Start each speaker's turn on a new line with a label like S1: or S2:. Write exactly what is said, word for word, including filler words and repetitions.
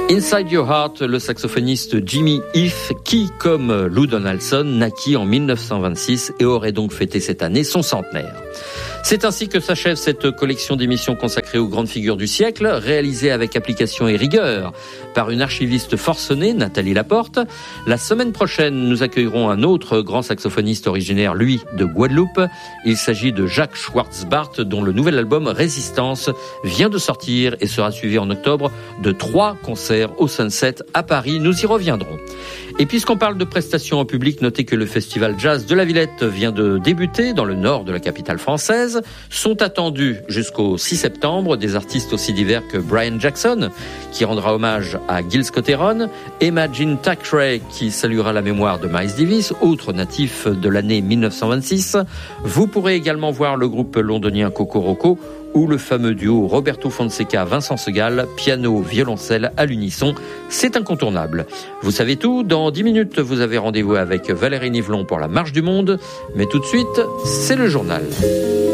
S1: Inside Your Heart, le saxophoniste Jimmy Heath, qui, comme Lou Donaldson, naquit en dix-neuf cent vingt-six et aurait donc fêté cette année son centenaire. C'est ainsi que s'achève cette collection d'émissions consacrée aux grandes figures du siècle, réalisée avec application et rigueur par une archiviste forcenée, Nathalie Laporte. La semaine prochaine, nous accueillerons un autre grand saxophoniste originaire, lui, de Guadeloupe. Il s'agit de Jacques Schwartzbart, dont le nouvel album Résistance vient de sortir et sera suivi en octobre de trois concerts au Sunset à Paris. Nous y reviendrons. Et puisqu'on parle de prestations en public, notez que le festival Jazz de la Villette vient de débuter dans le nord de la capitale française. Sont attendus jusqu'au six septembre des artistes aussi divers que Brian Jackson, qui rendra hommage à Gil Scott-Heron, Imagine Thackeray, qui saluera la mémoire de Miles Davis, autre natif de l'année dix-neuf cent vingt-six. Vous pourrez également voir le groupe londonien Cocoroco, ou le fameux duo Roberto Fonseca-Vincent Segal, piano, violoncelle à l'unisson. C'est incontournable. Vous savez tout, dans dix minutes, vous avez rendez-vous avec Valérie Nivelon pour la Marche du Monde. Mais tout de suite, c'est le journal.